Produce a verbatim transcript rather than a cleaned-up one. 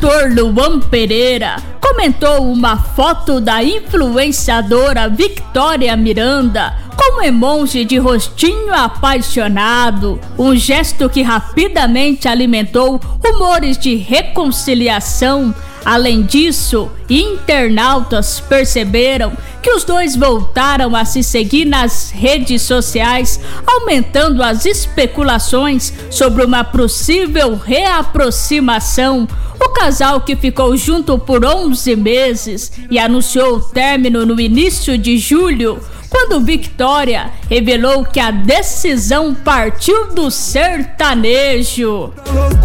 ator Luan Pereira comentou uma foto da influenciadora Victoria Miranda com um emoji de rostinho apaixonado, um gesto que rapidamente alimentou rumores de reconciliação. Além disso, internautas perceberam que os dois voltaram a se seguir nas redes sociais, aumentando as especulações sobre uma possível reaproximação. O casal, que ficou junto por onze meses e anunciou o término no início de julho, quando Victoria revelou que a decisão partiu do sertanejo.